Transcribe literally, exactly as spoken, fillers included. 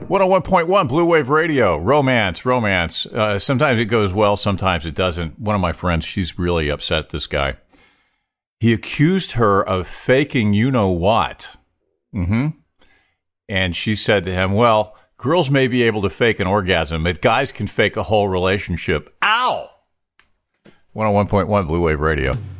one oh one point one Blue Wave Radio, romance, romance. Uh, sometimes it goes well, sometimes it doesn't. One of my friends, she's really upset, this guy. He accused her of faking you-know-what. Mm-hmm. And she said to him, well, girls may be able to fake an orgasm, but guys can fake a whole relationship. Ow! one oh one point one Blue Wave Radio.